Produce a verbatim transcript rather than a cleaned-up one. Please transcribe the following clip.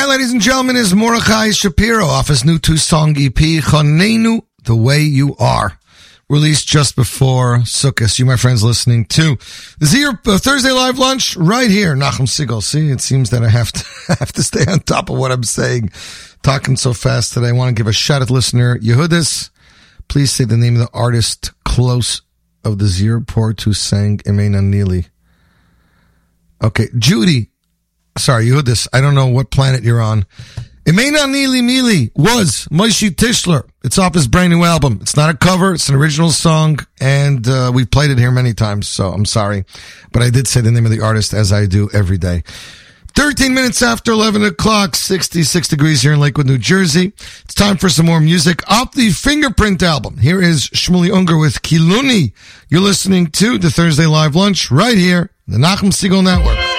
ladies and gentlemen, is Mordechai Shapiro off his new two-song E P, Chonenu, The Way You Are, released just before Sukkot. You, my friends, listening to the Zir uh, Thursday Live Lunch right here, Nachum Segal. See, it seems that I have to have to stay on top of what I'm saying. Talking so fast today. I want to give a shout out to listener Yehudis. Please say the name of the artist close of the Zir Port who sang Emeina Nili. Okay, Judy. Sorry, Yehudis. I don't know what planet you're on. Emeina Nili Mili was Moshe Tischler. It's off his brand new album. It's not a cover. It's an original song, and uh, we've played it here many times, so I'm sorry. But I did say the name of the artist, as I do every day. thirteen minutes after eleven o'clock, sixty-six degrees here in Lakewood, New Jersey. It's time for some more music off the Fingerprint album. Here is Shmuley Unger with Kiluni. You're listening to the Thursday Live Lunch right here, the Nachum Segal Network.